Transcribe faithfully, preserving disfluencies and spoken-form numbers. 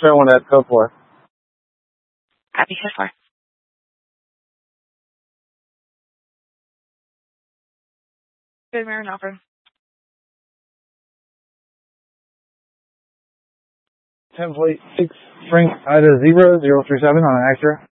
Trail one at code four. Copy, code four. Good, Marin Alfred. Template six, Frank Ida zero, zero three seven on an Acura.